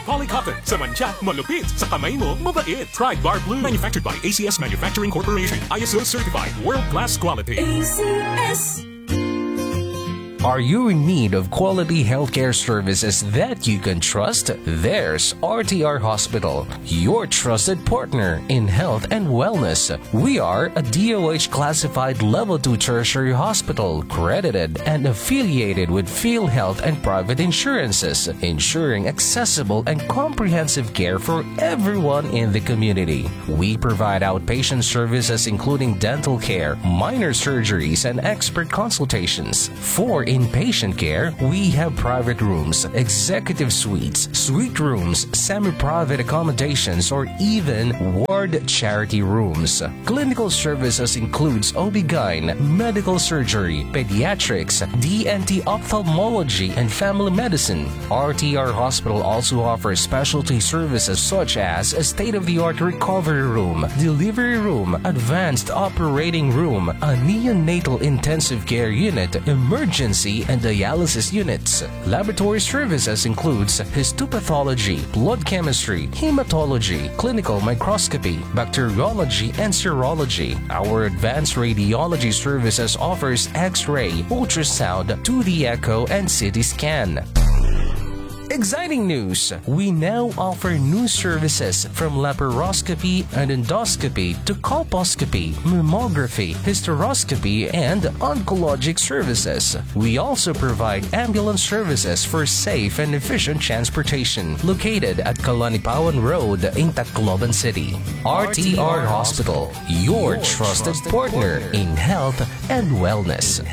Polycotton. Sa mancha, malupit. Sa kamay mo, mabait. Try Bar Blue. Manufactured by ACS Manufacturing Corporation. ISO certified. World-class quality. ACS. Are you in need of quality healthcare services that you can trust? There's RTR Hospital, your trusted partner in health and wellness. We are a DOH classified level 2 tertiary hospital, credited and affiliated with PhilHealth and private insurances, ensuring accessible and comprehensive care for everyone in the community. We provide outpatient services including dental care, minor surgeries, and expert consultations. For inpatient care, we have private rooms, executive suites, suite rooms, semi-private accommodations, or even ward charity rooms. Clinical services includes OB-GYN, medical surgery, pediatrics, DNT ophthalmology, and family medicine. RTR Hospital also offers specialty services such as a state-of-the-art recovery room, delivery room, advanced operating room, a neonatal intensive care unit, emergency and dialysis units. Laboratory services includes histopathology, blood chemistry, hematology, clinical microscopy, bacteriology, and serology. Our advanced radiology services offers X-ray, ultrasound, 2D echo, and CT scan. Exciting news! We now offer new services from laparoscopy and endoscopy to colposcopy, mammography, hysteroscopy, and oncologic services. We also provide ambulance services for safe and efficient transportation, located at Kalanipawan Road in Tacloban City. RTR Hospital, your trusted partner in health and wellness.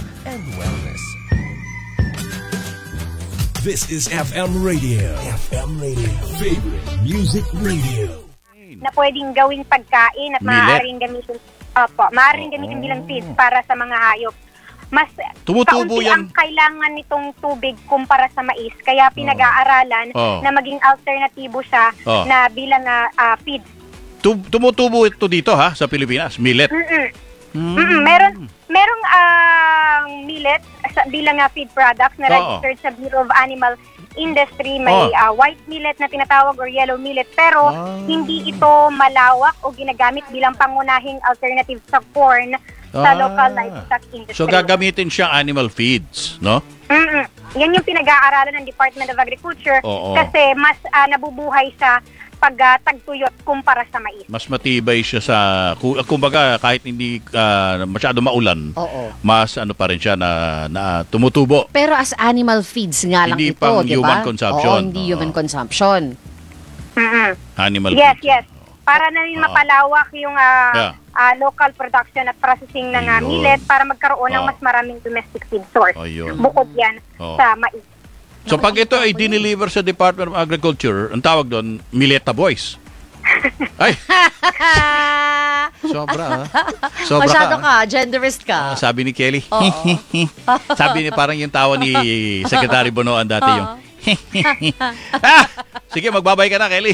This is FM Radio. FM Radio. Favorite Music Radio. Na pwedeng gawing pagkain at maaaring gamitin bilang feeds para sa mga hayop. Mas tumutubo kaunti yan. ang kailangan nitong tubig kumpara sa mais. Kaya pinag-aaralan na maging alternatibo siya na bilang feed. Tumutubo ito dito sa Pilipinas, millet. Merong millet bilang feed products na registered sa Bureau of Animal Industry. May white millet na tinatawag or yellow millet, pero hindi ito malawak o ginagamit bilang pangunahing alternative sa corn sa local livestock industry. So gagamitin siya animal feeds, no? Yan yung pinag-aaralan ng Department of Agriculture kasi mas nabubuhay siya pag tagtuyot kumpara sa mais. Mas matibay siya sa, kumbaga kahit hindi masyado maulan, mas ano pa rin siya na tumutubo. Pero as animal feeds nga lang hindi ito, pang di ba? human consumption. Hindi human consumption. Animal feeds. Yes. Para na rin mapalawak yung local production at processing ng millet para magkaroon ng mas maraming domestic feed source. Bukod yan sa mais. So pag ito ay dineliver sa Department of Agriculture, ang tawag doon, Milleta Boys. Ay! Sobra Masyado ka, genderist ka. Sabi ni Kelly. Sabi ni parang yung tawa ni Secretary Bonoan dati yung sige, magbabay ka na, Kelly.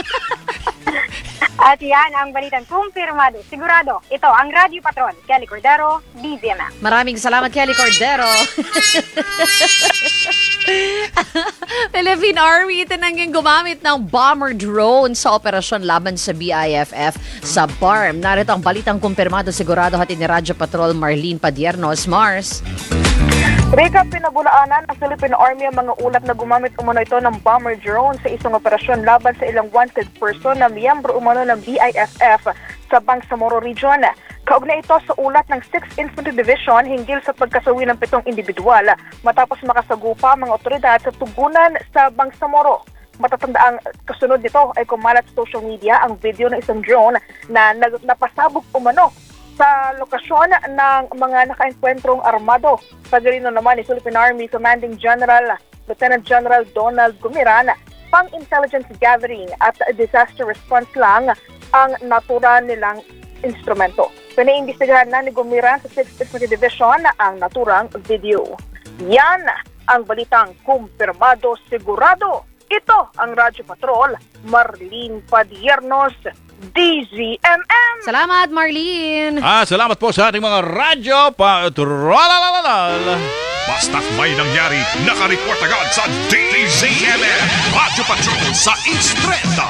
At yan ang balitang kumpirmado. Sigurado, ito ang Radio Patron, Kelly Cordero, DZMM. Maraming salamat, Kelly Cordero. Philippine Army itinangging gumamit ng bomber drone sa operasyon laban sa BIFF sa BARM. Narito ang balitang kumpirmado, sigurado, hatid ni Radyo Patrol Marlene Padiernos. Mars. Rika, pinabulaanan ng Philippine Army ang mga ulat na gumamit umano ito ng bomber drone sa isang operasyon laban sa ilang wanted person na miyembro umano ng BIFF sa Bangsamoro Region. Kaugnay ito sa ulat ng 6th Infantry Division hinggil sa pagkasawi ng 7 individual matapos makasagupa mga otoridad sa tugunan sa Bangsamoro. Matatandaang kasunod nito ay kumalat sa social media ang video ng isang drone na napasabog umano sa lokasyon ng mga nakaengkwentrong armado. Pagarino naman ni Philippine Army Commanding General Lieutenant General Donald Gumiran, pang-intelligence gathering at disaster response lang ang natura nilang instrumento. Pinaimbestigahan na ni Gumiran sa 6th Infantry Division ang naturang video. Yan ang balitang kumpirmado, sigurado. Ito ang Radyo Patrol, Marlene Padiernos, DZMM. Salamat, Marlene. Salamat po sa ating mga Radyo Patrol. Basta't may nangyari, nakareport agad sa DZMM Radyo Patrol sa Instrenta.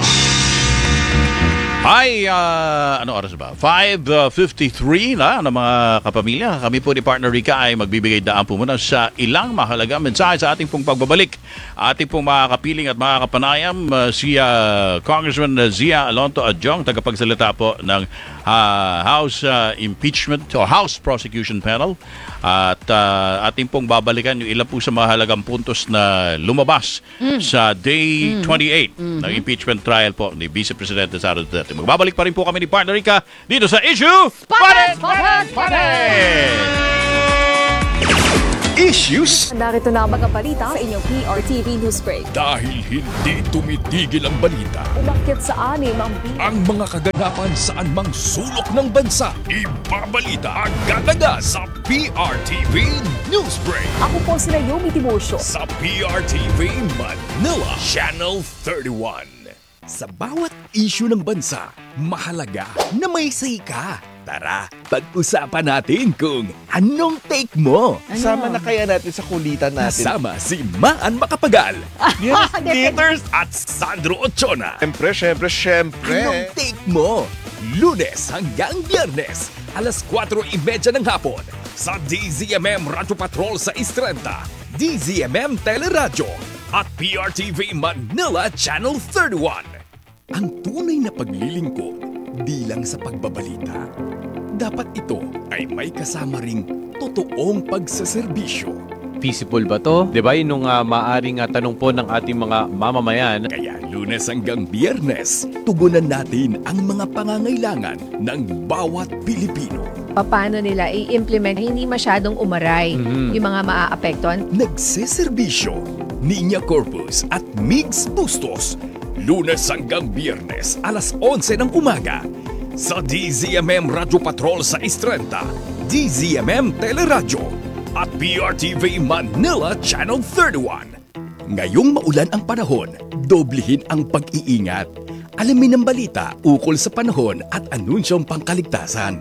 Ay, ano oras ba? 5:53 na ng mga kapamilya. Kami po ni Partner Rica ay magbibigay daan po muna sa ilang mahalagang mensahe sa ating pong pagbabalik. Ating pong mga kapiling at mga kapanayam, si Congressman Zia Alonto Adjong, tagapagsalita po ng House Impeachment o House Prosecution Panel. At ating pong babalikan yung ilan po sa mahalagang puntos na lumabas sa Day 28 ng impeachment trial po ni Vice Presidente Sara Duterte. Magbabalik pa rin po kami ni Partner Rica dito sa Issue Spotted! Issues Narito na ang mga balita sa inyong PRTV News Break. dahil hindi tumitigil ang balita. Umakyat sa 6 Ang mga kaganapan saan mang sulok ng bansa. Ibabalita agad-agad sa PRTV Newsbreak. Ako po si Naomi Timosio. Sa PRTV Manila Channel 31. Sa bawat issue ng bansa, mahalaga na may say ka. Tara, pag-usapan natin kung anong take mo. Sama na kaya natin sa kulitan natin. Kasama si Maan Macapagal Yes, Peters at Sandro Ochona. Siyempre. Anong take mo? Lunes hanggang Biyernes, alas 4:30 ng hapon sa DZMM Radyo Patrol sa Istrenta, DZMM Teleradyo at PRTV Manila Channel 31. Ang tunay na paglilingkod, di lang sa pagbabalita. Dapat ito ay may kasama ring totoong pagsaserbisyo. Feasible ba to? Diba yun nung maaring tanong po ng ating mga mamamayan? Kaya Lunes hanggang Biyernes, tugunan natin ang mga pangangailangan ng bawat Pilipino. Paano nila i-implement hindi masyadong umaray yung mga maaapektuhan? Nagseserbisyo, Niña Corpus at Migs Bustos. Lunes hanggang Biyernes, alas 11 ng umaga. Sa DZMM Radyo Patrol sa Istrenta, DZMM Teleradyo at PRTV Manila Channel 31. Ngayong maulan ang panahon, doblehin ang pag-iingat. Alamin ang balita ukol sa panahon at anunsyong pangkaligtasan.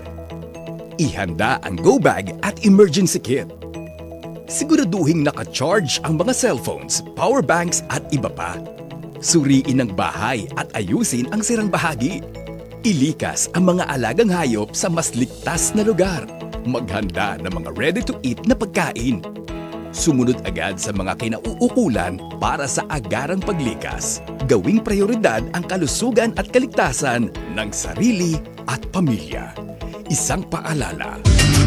Ihanda ang go bag at emergency kit. Siguraduhing naka-charge ang mga cellphones, power banks at iba pa. Suriin ang bahay at ayusin ang sirang bahagi. Ilikas ang mga alagang hayop sa mas ligtas na lugar. Maghanda ng mga ready-to-eat na pagkain. Sumunod agad sa mga kinauukulan para sa agarang paglikas. Gawing prioridad ang kalusugan at kaligtasan ng sarili at pamilya. Isang paalala,